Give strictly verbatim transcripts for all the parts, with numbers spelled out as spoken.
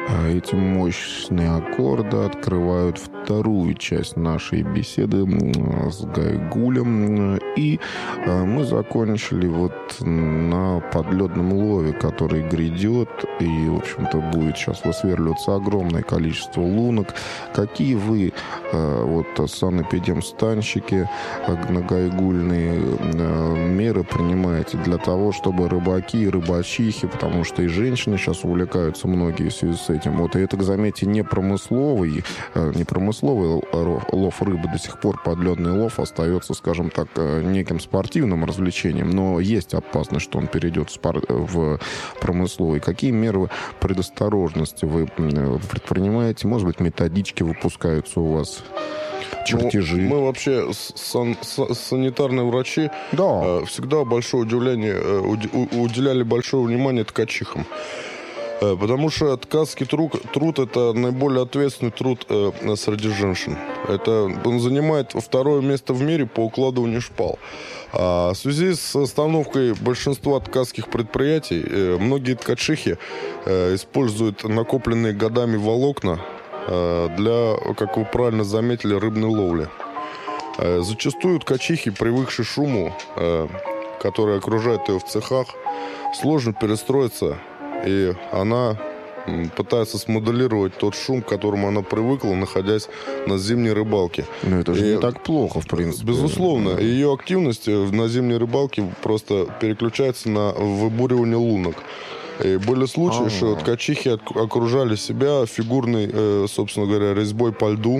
А эти мощные аккорды открывают вторую часть нашей беседы с Гайгулем. И мы закончили вот на подледном лове, который грядет. И, в общем-то, будет сейчас высверливаться огромное количество лунок. Какие вы, вот, санэпидемстанщики, многоигульные меры принимаете для того, чтобы рыбаки и рыбачихи, потому что и женщины сейчас увлекаются многие в связи с этим. Вот, и это, заметьте, не промысловый, не промысловый лов рыбы. До сих пор подледный лов остается, скажем так, неким спортивным развлечением, но есть опасность, что он перейдет в, спор... в промысловый. Какие меры предосторожности вы предпринимаете? Может быть, методички выпускаются у вас? Чертежи. Ну, мы вообще сан- санитарные врачи, да. э, всегда большое удивление, э, уд- уделяли большое внимание ткачихам. Э, потому что ткацкий труд, труд это наиболее ответственный труд э, среди женщин. Это, он занимает второе место в мире по укладыванию шпал. А в связи с остановкой большинства ткацких предприятий, э, многие ткачихи э, используют накопленные годами волокна для, как вы правильно заметили, рыбной ловли. Зачастую ткачихи, привыкшие к шуму, который окружает ее в цехах, сложно перестроиться, и она пытается смоделировать тот шум, к которому она привыкла, находясь на зимней рыбалке. Но это же и, не так плохо, в принципе. Безусловно. Ее активность на зимней рыбалке просто переключается на выбуривание лунок. И были случаи, А-а-а. что ткачихи окружали себя фигурной, собственно говоря, резьбой по льду.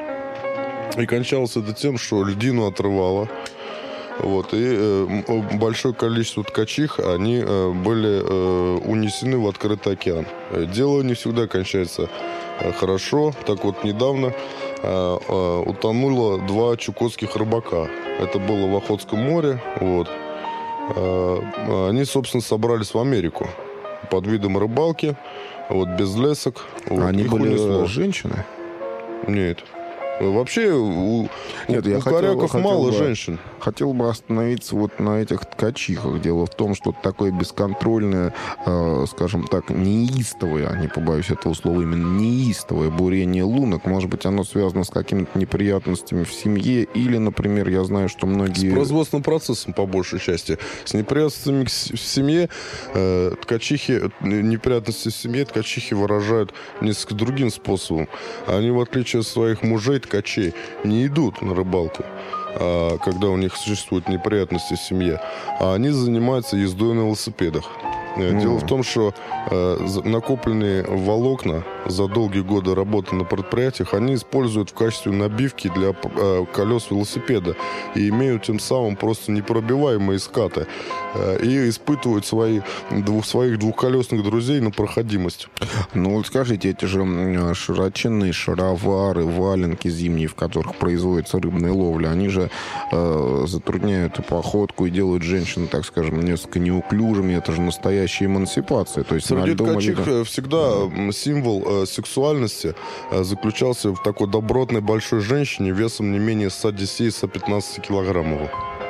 И кончалось это тем, что льдину отрывало. Вот. И большое количество ткачих, они были унесены в открытый океан. Дело не всегда кончается хорошо. Так вот, недавно утонуло два чукотских рыбака. Это было в Охотском море. Вот. Они, собственно, собрались в Америку под видом рыбалки, вот, без лесок. Вот, они были унесло. Женщины? Нет. Вообще у, Нет, у, я у хотел, коряков хотел мало бы, женщин. Хотел бы остановиться вот на этих ткачихах. Дело в том, что такое бесконтрольное, э, скажем так, неистовое, не побоюсь этого слова, именно неистовое бурение лунок, может быть, оно связано с какими-то неприятностями в семье, или, например, я знаю, что многие... С производственным процессом, по большей части. С неприятностями в семье э, ткачихи, неприятности в семье ткачихи выражают несколько другим способом. Они, в отличие от своих мужей, ткачей, не идут на рыбалку, а, когда у них существуют неприятности в семье, а они занимаются ездой на велосипедах. Mm. Дело в том, что э, накопленные волокна за долгие годы работы на предприятиях, они используют в качестве набивки для э, колес велосипеда и имеют тем самым просто непробиваемые скаты э, и испытывают свои, двух, своих двухколесных друзей на проходимость. Ну вот скажите, эти же широченные шаровары, валенки зимние, в которых производится рыбная ловля, они же э, затрудняют и походку, и делают женщин, так скажем, несколько неуклюжими. Это же настоящая эмансипация. То есть среди ткачих видно... всегда да. символ э, сексуальности э, заключался в такой добротной большой женщине весом не менее сто десять - сто пятнадцать килограммов.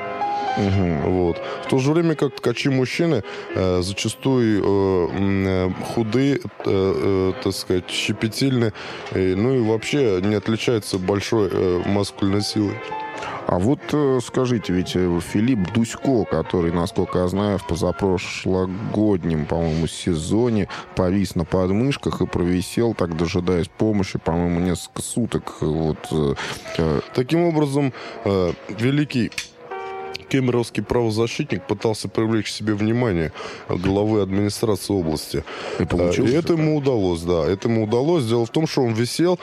Угу. Вот. В то же время как ткачи-мужчины э, зачастую э, э, худые, э, э, так сказать, щепетильны, э, ну и вообще не отличаются большой э, маскулинной силой. А вот скажите, ведь Филипп Дусько, который, насколько я знаю, в позапрошлогоднем, по-моему, сезоне повис на подмышках и провисел, так дожидаясь помощи, по-моему, несколько суток. Вот. Таким образом, великий кемеровский правозащитник пытался привлечь к себе внимание главы администрации области. И, и это ему удалось, да. Это ему удалось. Дело в том, что он висел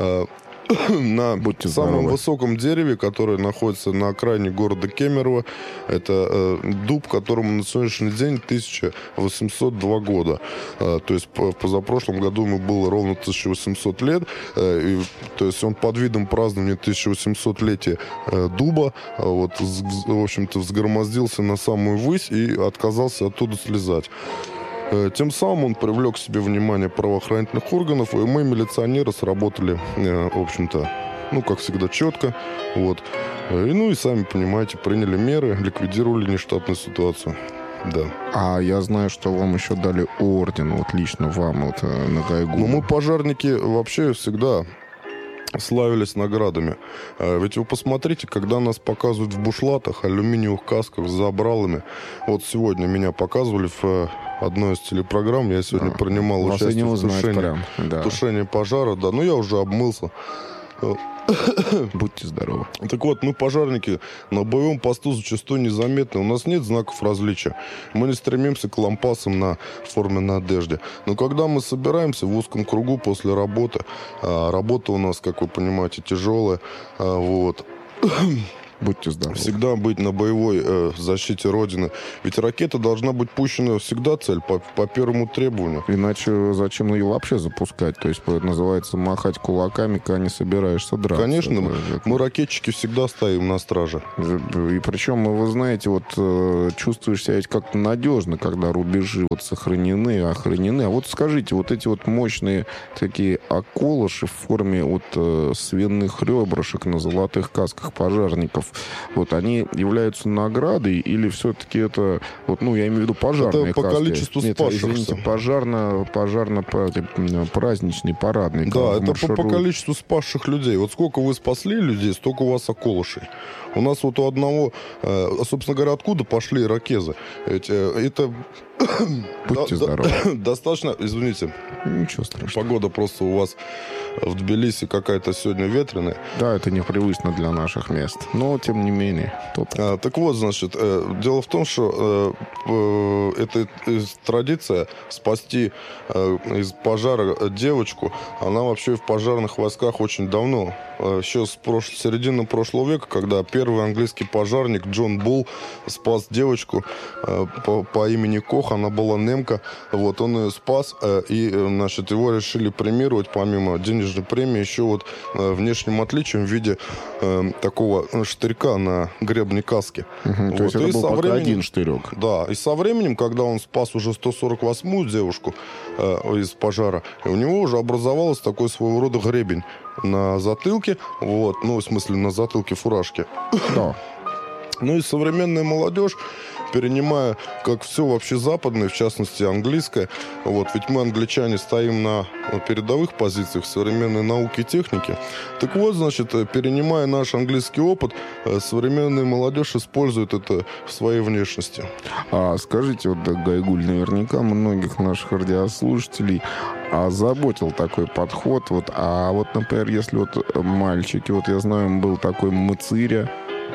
на Будьте самом здоровы. высоком дереве, которое находится на окраине города Кемерово. Это э, дуб, которому на сегодняшний день тысяча восемьсот два года. Э, то есть по, позапрошлом году ему было ровно тысяча восемьсот лет. Э, и, то есть он под видом празднования тысяча восьмисотлетия э, дуба э, вот, в общем-то, взгромоздился на самую высь и отказался оттуда слезать. Тем самым он привлек к себе внимание правоохранительных органов, и мы, милиционеры, сработали, в общем-то, ну, как всегда, четко. Вот. И, ну и, сами понимаете, приняли меры, ликвидировали нештатную ситуацию. да. А я знаю, что вам еще дали орден, вот лично вам, вот на Гайгуле. Ну, мы, пожарники, вообще всегда славились наградами. Ведь вы посмотрите, когда нас показывают в бушлатах, алюминиевых касках с забралами. Вот сегодня меня показывали в одной из телепрограмм. Я сегодня а, принимал участие в тушении, прям, да. тушении пожара. Да, ну я уже обмылся. Будьте здоровы. Так вот, мы, пожарники, на боевом посту зачастую незаметны. У нас нет знаков различия. Мы не стремимся к лампасам на форменной одежде. Но когда мы собираемся в узком кругу после работы, а работа у нас, как вы понимаете, тяжелая, а, вот... Будьте здоровы. Всегда быть на боевой э, защите Родины. Ведь ракета должна быть пущена всегда цель, по, по первому требованию. Иначе зачем ее вообще запускать? То есть, это называется махать кулаками, когда не собираешься драться. Конечно, это, мы, это... мы ракетчики всегда стоим на страже. И причем, вы знаете, вот э, чувствуешь себя ведь как-то надежно, когда рубежи вот сохранены, охранены. А вот скажите, вот эти вот мощные такие околыши в форме вот э, свиных ребрышек на золотых касках пожарников, вот они являются наградой или все-таки это, вот, ну, я имею в виду пожарные это по каски? количеству Нет, спасшихся. Извините, пожарно, пожарно праздничный, парадный. Да, это по, по количеству спасших людей. Вот сколько вы спасли людей, столько у вас околышей. У нас вот у одного, э, собственно говоря, откуда пошли ирокезы? Эти, это... Будьте здоровы. Достаточно, извините. Ничего страшного. Погода просто у вас в Тбилиси какая-то сегодня ветреная. Да, это непривычно для наших мест. Но, тем не менее. А, так вот, значит, э, дело в том, что э, э, эта э, традиция спасти э, из пожара девочку, она вообще в пожарных войсках очень давно. Еще с прош... середины прошлого века, когда первый английский пожарник Джон Булл спас девочку э, по, по имени Кох, она была немка, вот, он ее спас, э, и, значит, его решили премировать, помимо денежной премии, еще вот э, внешним отличием в виде э, такого штырька на гребне каски. Угу, вот. То есть это и был со пока временем, один штырек. Да, и со временем, когда он спас уже сто сорок восьмую девушку э, из пожара, у него уже образовался такой своего рода гребень на затылке, вот, ну, в смысле, на затылке фуражки. Да. Ну и современная молодежь, перенимая, как все вообще западное, в частности английское, вот, ведь мы, англичане, стоим на передовых позициях современной науки и техники. Так вот, значит, перенимая наш английский опыт, современная молодежь использует это в своей внешности. А скажите, вот, Гайгуль, наверняка многих наших радиослушателей озаботил такой подход. Вот, а вот, например, если вот мальчики, вот я знаю, был такой Мыцыря.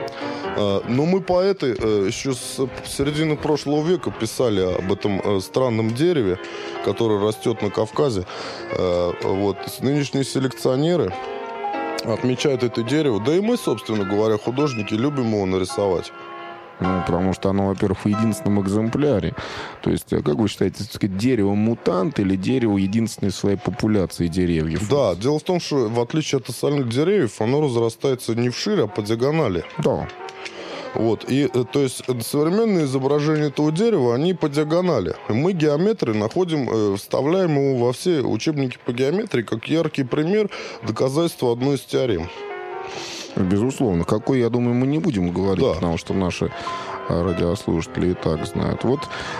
Но мы, поэты, еще с середины прошлого века писали об этом странном дереве, которое растет на Кавказе. Вот. Нынешние селекционеры отмечают это дерево. Да и мы, собственно говоря, художники, любим его нарисовать. Ну, потому что оно, во-первых, в единственном экземпляре. То есть, как вы считаете, так сказать, дерево-мутант или дерево единственной в своей популяции деревьев? Да, дело в том, что в отличие от остальных деревьев, оно разрастается не вширь, а по диагонали. Да. Вот, и, то есть, современные изображения этого дерева, они по диагонали. Мы, геометры, находим, вставляем его во все учебники по геометрии, как яркий пример доказательства одной из теорем. Безусловно. Какой, я думаю, мы не будем говорить, да. Потому что наши радиослушатели и так знают. Вот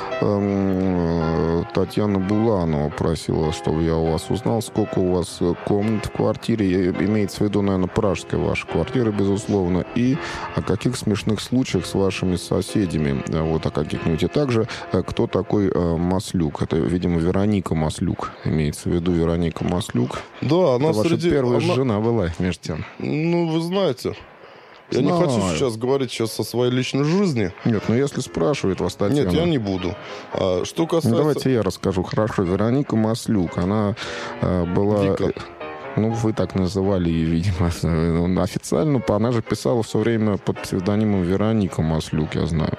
эм, Татьяна Буланова просила, чтобы я у вас узнал, сколько у вас комнат в квартире. Имеется в виду, наверное, пражская ваша квартира, безусловно. И о каких смешных случаях с вашими соседями. Вот о каких-нибудь. И также, кто такой э, Маслюк. Это, видимо, Вероника Маслюк. Имеется в виду Вероника Маслюк. Да, она Это ваша среди... первая она... жена была, между тем. Ну, вы знаете... Я Знаю. не хочу сейчас говорить сейчас о своей личной жизни. Нет, ну если спрашивает вас Татьяна... Нет, я не буду. А, что касается... Ну, давайте я расскажу. Хорошо. Вероника Маслюк, она э, была... Вика. Ну, вы так называли ее, видимо. Официально она же писала все время под псевдонимом Вероника Маслюк, я знаю.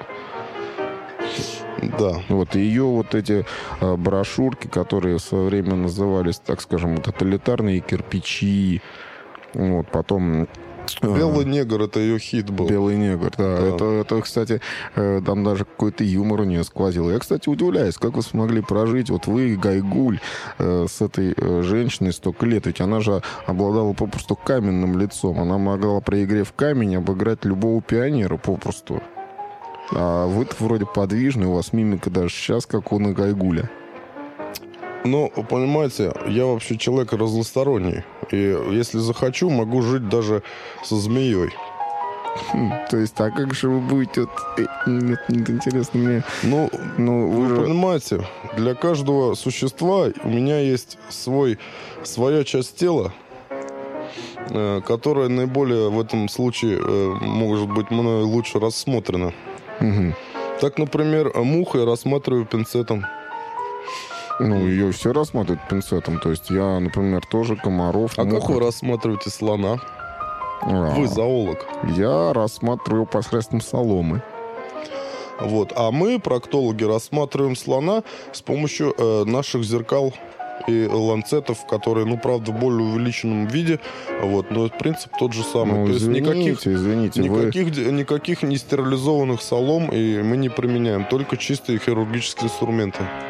Да. Вот ее вот эти э, брошюрки, которые в свое время назывались, так скажем, тоталитарные кирпичи. Вот, потом... Белый негр, это ее хит был. Белый негр, да. да. Это, это, кстати, там даже какой-то юмор у нее сквозил. Я, кстати, удивляюсь, как вы смогли прожить, вот вы, Гайгуль, с этой женщиной столько лет. Ведь она же обладала попросту каменным лицом. Она могла при игре в камень обыграть любого пионера попросту. А вы-то вроде подвижный, у вас мимика даже сейчас, как у Гайгуля. Ну, понимаете, я вообще человек разносторонний. И если захочу, могу жить даже со змеей. Хм, то есть, а как же вы будете... Вот, э, нет, нет, интересно мне... Ну, ну вы, вы же... понимаете, для каждого существа у меня есть свой, своя часть тела, э, которая наиболее в этом случае, э, может быть, мной лучше рассмотрена. Угу. Так, например, муху я рассматриваю пинцетом. Ну, ее все рассматривают пинцетом. То есть я, например, тоже комаров... А мух... как вы рассматриваете слона? А, Вы зоолог. Я рассматриваю посредством соломы. Вот. А мы, проктологи, рассматриваем слона с помощью э, наших зеркал и ланцетов, которые, ну, правда, в более увеличенном виде. Вот. Но принцип тот же самый. Ну, То есть извините, никаких, извините, никаких, вы... никаких не стерилизованных солом и мы не применяем. Только чистые хирургические инструменты.